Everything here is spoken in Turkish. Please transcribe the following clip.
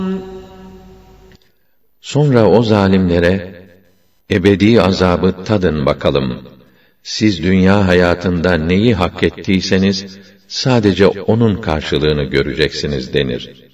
Sonra o zalimlere, ebedi azabı tadın bakalım. Siz dünya hayatında neyi hak ettiyseniz, sadece onun karşılığını göreceksiniz denir.